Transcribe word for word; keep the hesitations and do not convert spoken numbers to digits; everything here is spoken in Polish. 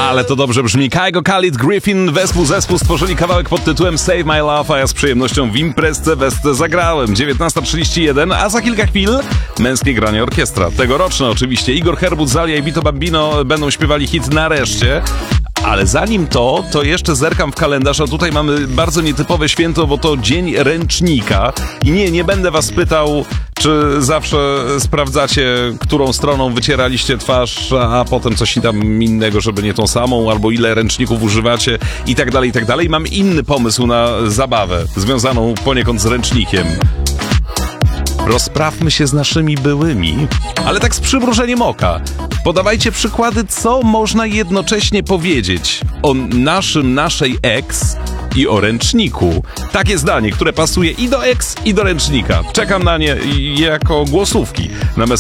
Ale to dobrze brzmi. Kygo, Khalid, Griffin, wespół zespół stworzyli kawałek pod tytułem Save My Love, a ja z przyjemnością w imprezce Westę zagrałem. dziewiętnasta trzydzieści jeden, a za kilka chwil męskie granie orkiestra. Tegoroczne oczywiście. Igor Herbut, Zalia i Vito Bambino będą śpiewali hit Nareszcie. Ale zanim to, to jeszcze zerkam w kalendarz, a tutaj mamy bardzo nietypowe święto, bo to Dzień Ręcznika. I nie, nie będę was pytał, czy zawsze sprawdzacie, którą stroną wycieraliście twarz, a potem coś tam innego, żeby nie tą samą, albo ile ręczników używacie i tak dalej, i tak dalej. Mam inny pomysł na zabawę, związaną poniekąd z ręcznikiem. Rozprawmy się z naszymi byłymi, ale tak z przymrużeniem oka. Podawajcie przykłady, co można jednocześnie powiedzieć o naszym, naszej ex i o ręczniku. Takie zdanie, które pasuje i do ex, i do ręcznika. Czekam na nie jako głosówki na